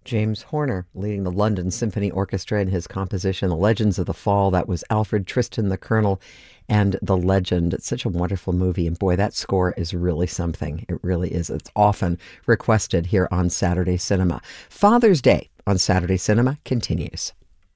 James Horner leading the London Symphony Orchestra in his composition, The Legends of the Fall. That was Alfred Tristan the Colonel and The Legend. It's such a wonderful movie, and boy, that score is really something. It really is. It's often requested here on Saturday Cinema. Father's Day on Saturday Cinema continues.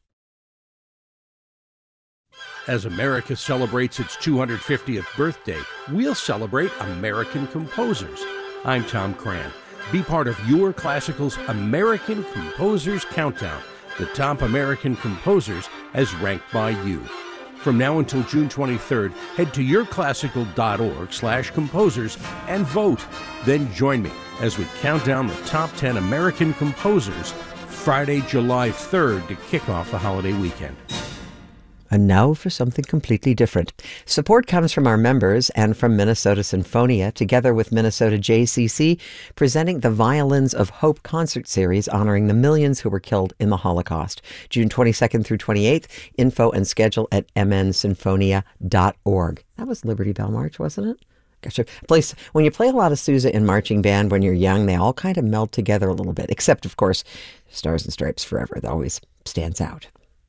As America celebrates its 250th birthday, we'll celebrate American composers. I'm Tom Cran. Be part of your Classical's American Composers Countdown, the top American composers as ranked by you. From now until June 23rd, head to yourclassical.org/composers and vote. Then join me as we count down the top 10 American composers Friday, July 3rd to kick off the holiday weekend. And now for something completely different. Support comes from our members and from Minnesota Sinfonia, together with Minnesota JCC, presenting the Violins of Hope concert series honoring the millions who were killed in the Holocaust. June 22nd through 28th, info and schedule at mnsinfonia.org. That was Liberty Bell March, wasn't it? Gosh, when you play a lot of Sousa in marching band when you're young, they all kind of meld together a little bit, except, of course, Stars and Stripes Forever. That always stands out.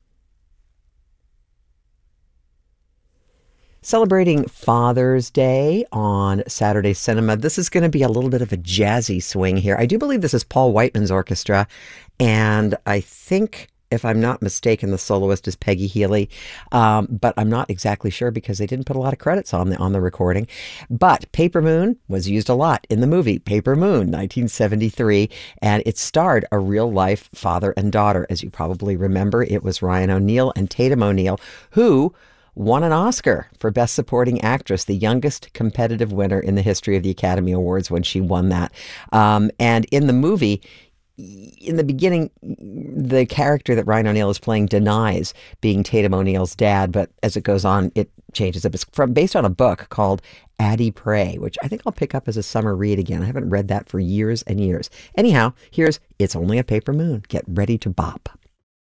Celebrating Father's Day on Saturday Cinema. This is going to be a little bit of a jazzy swing here. I do believe this is Paul Whiteman's orchestra, and I think, if I'm not mistaken, the soloist is Peggy Healy, but I'm not exactly sure because they didn't put a lot of credits on the recording. But Paper Moon was used a lot in the movie Paper Moon, 1973, and it starred a real-life father and daughter. As you probably remember, it was Ryan O'Neal and Tatum O'Neal who won an Oscar for Best Supporting Actress, the youngest competitive winner in the history of the Academy Awards when she won that. And in the movie, in the beginning, the character that Ryan O'Neal is playing denies being Tatum O'Neal's dad, but as it goes on, it changes up. It's based on a book called Addie Pray, which I think I'll pick up as a summer read again. I haven't read that for years and years. Anyhow, here's It's Only a Paper Moon. Get ready to bop.